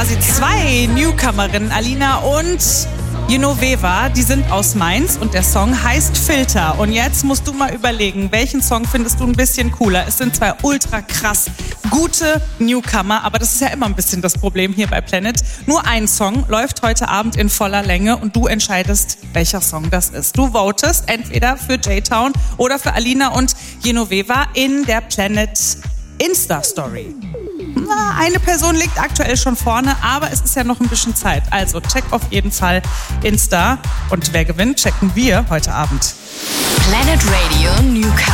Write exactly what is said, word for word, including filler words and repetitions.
quasi zwei Newcomerinnen, Alina und Genoveva, die sind aus Mainz und der Song heißt Filter. Und jetzt musst du mal überlegen, welchen Song findest du ein bisschen cooler? Es sind zwei ultra krass gute Newcomer, aber das ist ja immer ein bisschen das Problem hier bei Planet. Nur ein Song läuft heute Abend in voller Länge und du entscheidest, welcher Song das ist. Du votest entweder für J-Town oder für Alina und Genoveva in der Planet Insta-Story. Na, eine Person liegt aktuell schon vorne, aber es ist ja noch ein bisschen Zeit. Also check auf jeden Fall Insta. Und wer gewinnt, checken wir heute Abend. Planet Radio Newcomer.